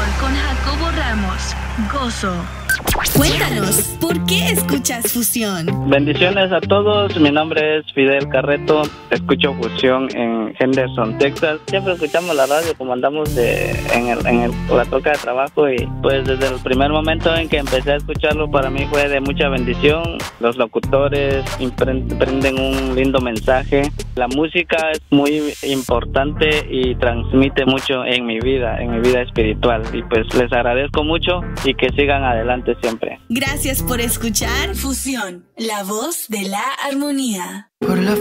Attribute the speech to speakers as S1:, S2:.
S1: con Jacobo Ramos. Gozo.
S2: Cuéntanos, ¿por qué escuchas Fusión?
S3: Bendiciones a todos, mi nombre es Fidel Carreto, escucho Fusión en Henderson, Texas. Siempre escuchamos la radio como andamos en la troca de trabajo y pues desde el primer momento en que empecé a escucharlo para mí fue de mucha bendición. Los locutores prenden un lindo mensaje. La música es muy importante y transmite mucho en mi vida espiritual y pues les agradezco mucho y que sigan adelante siempre.
S2: Gracias por escuchar Fusión, la voz de la armonía.
S4: Por la